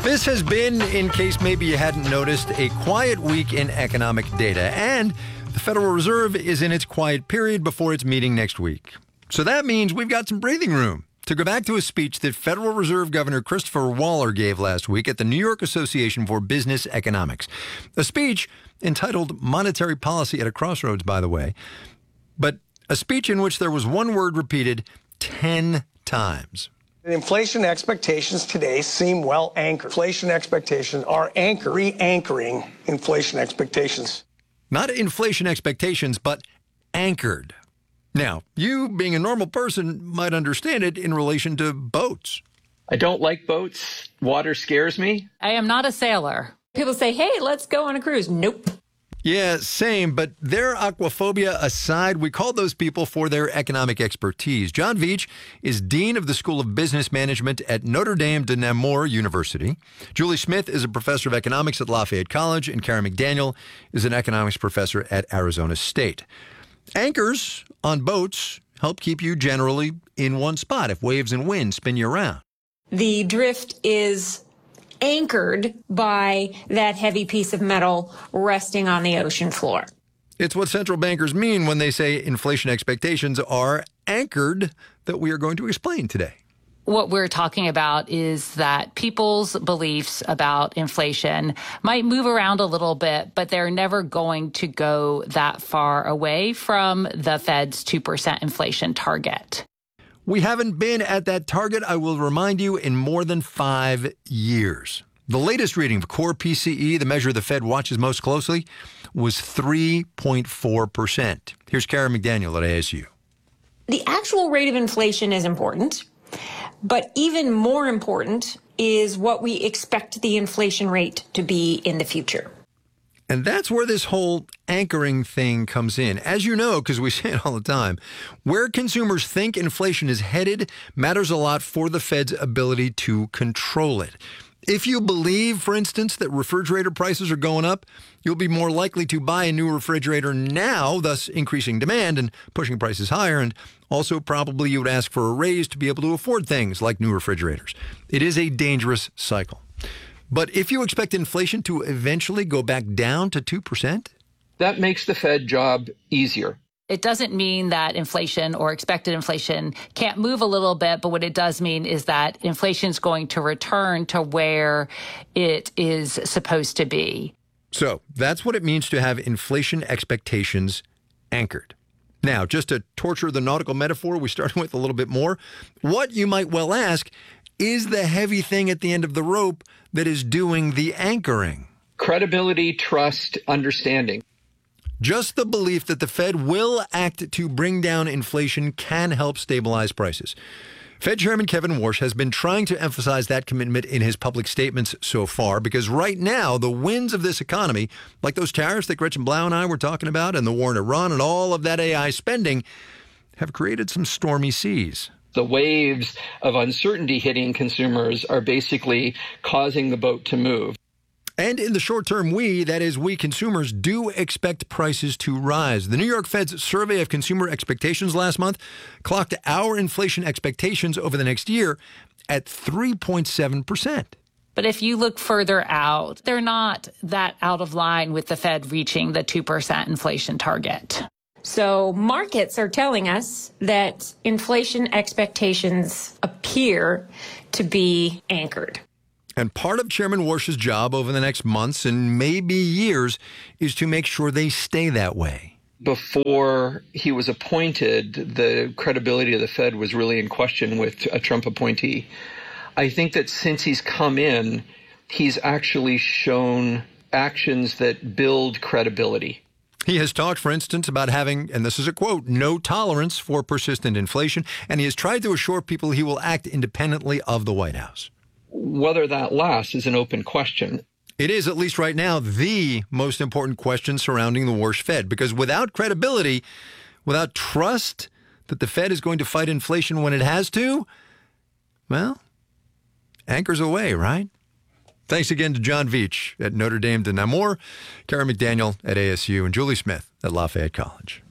This has been, in case maybe you hadn't noticed, a quiet week in economic data, and the Federal Reserve is in its quiet period before its meeting next week. So that means we've got some breathing room to go back to a speech that Federal Reserve Governor Christopher Waller gave last week at the New York Association for Business Economics. A speech entitled Monetary Policy at a Crossroads, by the way, but a speech in which there was one word repeated 10 times. Inflation expectations today seem well anchored. Inflation expectations are re-anchoring inflation expectations. Not inflation expectations, but anchored. Now, you, being a normal person, might understand it in relation to boats. I don't like boats. Water scares me. I am not a sailor. People say, hey, let's go on a cruise. Nope. Yeah, same, but their aquaphobia aside, we called those people for their economic expertise. John Veach is Dean of the School of Business Management at Notre Dame de Namur University. Julie Smith is a professor of economics at Lafayette College, and Karen McDaniel is an economics professor at Arizona State. Anchors on boats help keep you generally in one spot if waves and wind spin you around. The drift is anchored by that heavy piece of metal resting on the ocean floor. It's what central bankers mean when they say inflation expectations are anchored that we are going to explain today. What we're talking about is that people's beliefs about inflation might move around a little bit, but they're never going to go that far away from the Fed's 2% inflation target. We haven't been at that target, I will remind you, in more than 5 years. The latest reading of core PCE, the measure the Fed watches most closely, was 3.4%. Here's Karen McDaniel at ASU. The actual rate of inflation is important, but even more important is what we expect the inflation rate to be in the future. And that's where this whole anchoring thing comes in. As you know, because we say it all the time, where consumers think inflation is headed matters a lot for the Fed's ability to control it. If you believe, for instance, that refrigerator prices are going up, you'll be more likely to buy a new refrigerator now, thus increasing demand and pushing prices higher. And also probably you would ask for a raise to be able to afford things like new refrigerators. It is a dangerous cycle. But if you expect inflation to eventually go back down to 2%? That makes the Fed job easier. It doesn't mean that inflation or expected inflation can't move a little bit, but what it does mean is that inflation is going to return to where it is supposed to be. So that's what it means to have inflation expectations anchored. Now, just to torture the nautical metaphor we started with a little bit more, what, you might well ask, is the heavy thing at the end of the rope that is doing the anchoring? Credibility, trust, understanding. Just the belief that the Fed will act to bring down inflation can help stabilize prices. Fed Chairman Kevin Warsh has been trying to emphasize that commitment in his public statements so far, because right now the winds of this economy, like those tariffs that Gretchen Blau and I were talking about and the war in Iran and all of that AI spending, have created some stormy seas. The waves of uncertainty hitting consumers are basically causing the boat to move. And in the short term, that is we consumers, do expect prices to rise. The New York Fed's survey of consumer expectations last month clocked our inflation expectations over the next year at 3.7%. But if you look further out, they're not that out of line with the Fed reaching the 2% inflation target. So markets are telling us that inflation expectations appear to be anchored. And part of Chairman Warsh's job over the next months and maybe years is to make sure they stay that way. Before he was appointed, the credibility of the Fed was really in question with a Trump appointee. I think that since he's come in, he's actually shown actions that build credibility. He has talked, for instance, about having, and this is a quote, no tolerance for persistent inflation, and he has tried to assure people he will act independently of the White House. Whether that lasts is an open question. It is, at least right now, the most important question surrounding the Warsh Fed, because without credibility, without trust that the Fed is going to fight inflation when it has to, well, anchors away, right? Thanks again to John Veach at Notre Dame de Namur, Karen McDaniel at ASU, and Julie Smith at Lafayette College.